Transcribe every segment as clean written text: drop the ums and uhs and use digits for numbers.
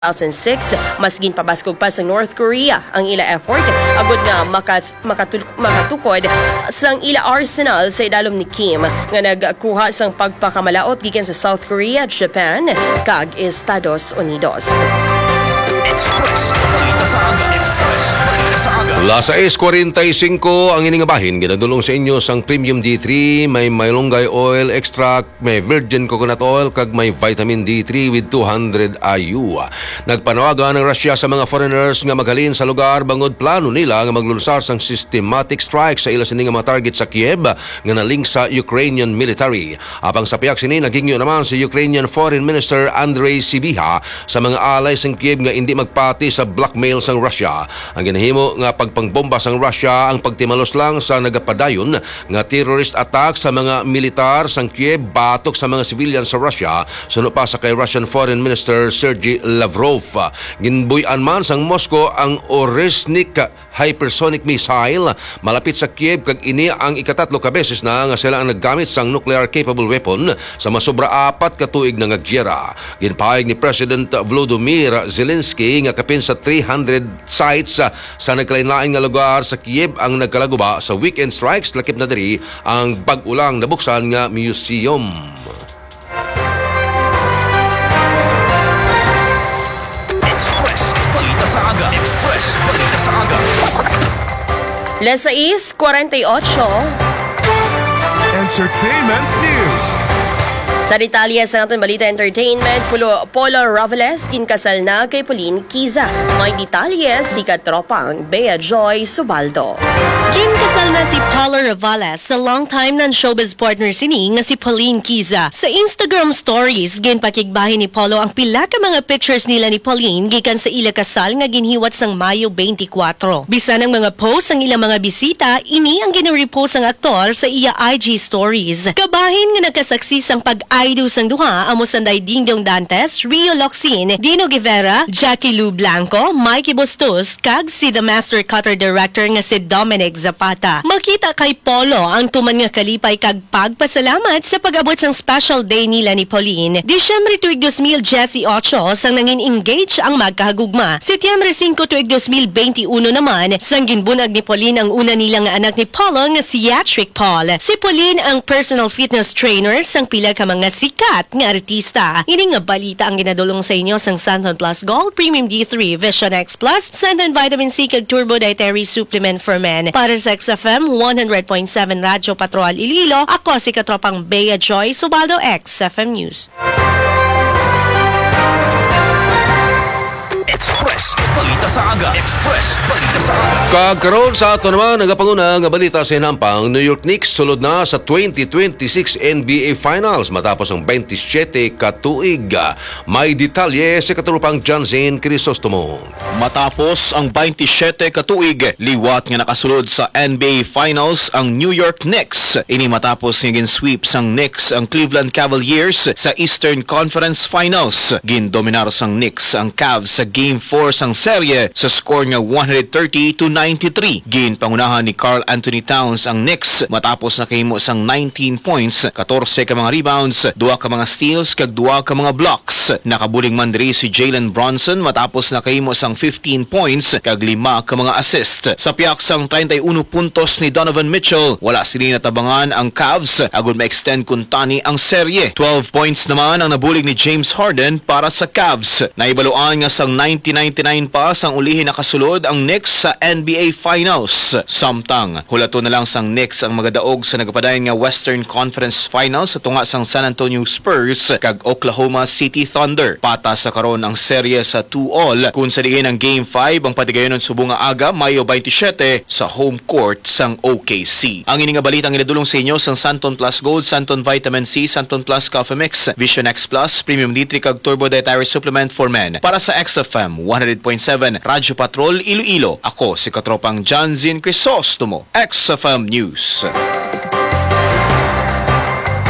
2006, mas ginpabaskog pa sa North Korea ang ila effort agud nga makatukod sang ila arsenal sa idalom ni Kim nga nagkuha sang pagpakamalaot gikan sa South Korea, Japan kag Estados Unidos. Express, balita sa aga. Express, balita sa aga. Las 6:45 ang ining bahin ginadulong sa inyo sang Premium D3, may malunggay oil extract, may virgin coconut oil kag may vitamin D3 with 200 IU. Nagpanawagan ng Russia sa mga foreigners nga maghalin sa lugar bangod plano nila nga maglunsad sang systematic strike sa ila sini nga mga target sa Kiev nga naling sa Ukrainian military. Apang sa piyak sini nagingyo naman si Ukrainian Foreign Minister Andrei Sybiha sa mga alay sang Kiev nga hindi magpati sa blackmail sang Russia. Ang ginahimo nga pagpangbomba sang Russia ang pagtimalos lang sa nagapadayon nga terrorist attack sa mga militar sang Kiev batok sa mga civilian sa Russia suno pa sa kay Russian Foreign Minister Sergey Lavrov. Ginbuy-an man sang Moscow ang Oresnik hypersonic missile malapit sa Kiev kag ini ang ikatatlo ka beses na nga sila ang naggamit sang nuclear capable weapon sa masobra 4 ka tuig na ngagyera. Ginpahayag ni President Volodymyr Zelensky nga kapin sa 300 sites sa nagkalain-lain nga lugar sa Kiev ang nagkalaguba sa weekend strikes lakip na diri ang bag-ulang nabuksan nga museum. Express, balita sa aga. Express, balita sa aga. Las 6:48. Entertainment news. Sa detalye sa naton balita entertainment, Polo Robles kinkasal na kay Pauline Kiza. May detalye si katropang Bea Joy Subaldo. Kinkasal na si Polo Robles sa long-time nan showbiz partner sini nga si Pauline Kiza. Sa Instagram stories, ginpakigbahin ni Polo ang pila ka mga pictures nila ni Pauline gikan sa ila kasal nga ginhiwat sang Mayo 24. Bisan ang mga posts ang ilang mga bisita, ini ang gina-repost ang aktor sa iya IG stories. Kabahin nga nagkasaksi sang pag-idol sang duha amo sanday Dingdong Dantes, Rio Locsin, Dino Guevara, Jackie Lou Blanco, Mikey Bustos, kag si the master cutter director nga si Dominic Zapata. Makita kay Polo ang tuman nga kalipay kag pagpasalamat sa pag-abot sang special day nila ni Pauline. Disyembre tuig 2018 sang nangin engage ang magkahagugma. Setyembre 5 tuig 2021 naman sang ginbunag ni Pauline ang una nilang anak ni Polo nga si Yatrick Paul. Si Pauline ang personal fitness trainer sang pila ka mga sikat nga artista. Ini nga balita ang ginadulong sa inyo sang Santon Plus Gold, Premium D3, Vision X Plus, Santon Vitamin C kag Turbo Dietary Supplement for Men. Para sa XFM 100.7 Radyo Patrol Iloilo, ako si katropang Bea Joy Subaldo, XFM News. Express, balita sa aga. Express, balita sa aga. Kagkaroon sa ato naman nagapanguna nga balita sa hinampang New York Knicks sulod na sa 2026 NBA Finals matapos ang 27 ka tuig. May detalye sa katurupang John Zane Crisostomo. Matapos ang 27 ka tuig, liwat nga nakasulod sa NBA Finals ang New York Knicks. Ini matapos nga gin-sweep sang Knicks ang Cleveland Cavaliers sa Eastern Conference Finals. Gindominar sang Knicks ang Cavs sa Game 4 sang serye sa score nga 130-93. Ginpangunahan ni Karl Anthony Towns ang Knicks matapos nakahimo sang 19 points, 14 ka mga rebounds, 2 ka mga steals kag 2 ka mga blocks. Nakabuling man diri si Jalen Brunson matapos nakahimo sang 15 points kag 5 ka mga assist. Sa piyak sang 31 puntos ni Donovan Mitchell, wala sila natabangan ang Cavs agud ma-extend kuntani ang serye. 12 points naman ang nabulig ni James Harden para sa Cavs. Naibaluan nga sang 1999 pa sang ulihin nakasulod ang Knicks sa NBA Finals. Samtang hulato na lang sang Knicks ang magadaog sa nagapadayon nga Western Conference Finals sa tunga sang San Antonio Spurs kag Oklahoma City Thunder. Pata sa karon ang serye sa 2-all kung sa diin ang Game 5 ang patigayon ng subong nga aga Mayo 27 sa home court sang OKC. Ang ini nga balita ang inadulong sa inyo sang Santon Plus Gold, Santon Vitamin C, Santon Plus Coffee Mix, Vision X Plus, Premium D3 kag Turbo Dietary Supplement for Men. Para sa XFM 100.7 Radyo Patrol Iloilo, ako si katropang John Zin Crisostomo, XFM News.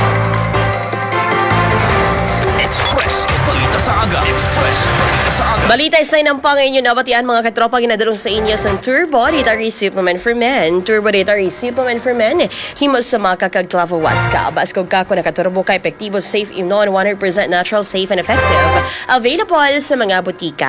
Express, balita sa aga. Express, balita sa aga. Balita sa ng pangayon na batian mga katropa ginadalong sa inyo sa Turbo Dietary Supplement for Men. Turbo Dietary Supplement for Men. Himos sa maka kag Clavohuasca. Baskog kako nakaturbo ka epektibo, safe, immune, 100% natural, safe and effective. Available sa mga butika.